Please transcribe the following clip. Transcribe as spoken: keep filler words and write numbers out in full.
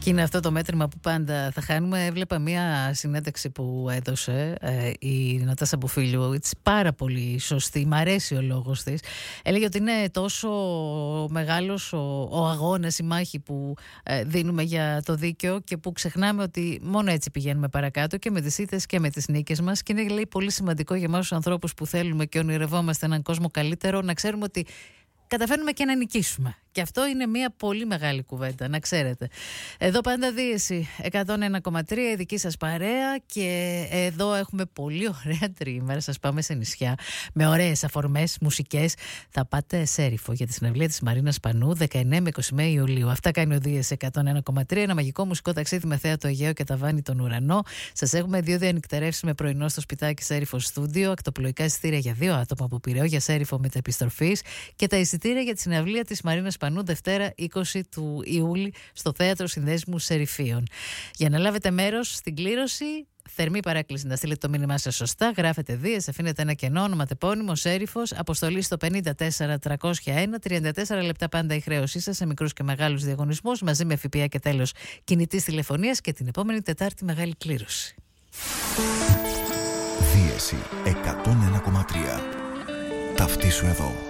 Και είναι αυτό το μέτρημα που πάντα θα χάνουμε. Έβλεπα μία συνέντευξη που έδωσε ε, η Νατάσα Μπουφίλιου, πάρα πολύ σωστή, μ' αρέσει ο λόγος της. Έλεγε ότι είναι τόσο μεγάλος ο, ο αγώνας, η μάχη που ε, δίνουμε για το δίκαιο και που ξεχνάμε ότι μόνο έτσι πηγαίνουμε παρακάτω και με τις ήττες και με τις νίκες μας. Και είναι, λέει, πολύ σημαντικό για εμάς τους ανθρώπους που θέλουμε και ονειρευόμαστε έναν κόσμο καλύτερο να ξέρουμε ότι καταφέρνουμε και να νικήσουμε. Και αυτό είναι μια πολύ μεγάλη κουβέντα, να ξέρετε. Εδώ πάντα Δίεση εκατόν ένα κόμμα τρία, η δική σας παρέα, και εδώ έχουμε πολύ ωραία τριήμερα. Σας πάμε σε νησιά με ωραίες αφορμές, μουσικές. Θα πάτε σε Έρυφο για τη συναυλία της Μαρίνας Πανού δεκαεννέα με είκοσι ένα Ιουλίου. Αυτά κάνει ο Δίεση εκατόν ένα κόμμα τρία, ένα μαγικό μουσικό ταξίδι με θέα το Αιγαίο και ταβάνι τον ουρανό. Σας έχουμε δύο διανυκτερεύσεις με πρωινό στο σπιτάκι σε Έρυφο Στούντιο, ακτοπλοϊκά εισιτήρια για δύο άτομα από Πειραιώ για Έρυφο μεταεπιστροφής και τα εισιτήρια για τη συναυλία της Μαρίνας Πανού Δευτέρα είκοσι του Ιούλη στο Θέατρο Συνδέσμου Σερυφίων. Για να λάβετε μέρος στην κλήρωση, θερμή παράκληση να στείλετε το μήνυμά σας σωστά. Γράφετε Δίες, αφήνετε ένα κενό, ονοματεπώνυμο, Σέριφος, αποστολή στο πενήντα τέσσερα τριακόσια ένα, τριάντα τέσσερα λεπτά πάντα η χρέωσή σας σε μικρούς και μεγάλους διαγωνισμούς, μαζί με ΦΠΑ και τέλος κινητής τηλεφωνίας, και την επόμενη Τετάρτη μεγάλη κλήρωση. Δίεση εκατόν ένα κόμμα τρία. Ταυτίσου εδώ.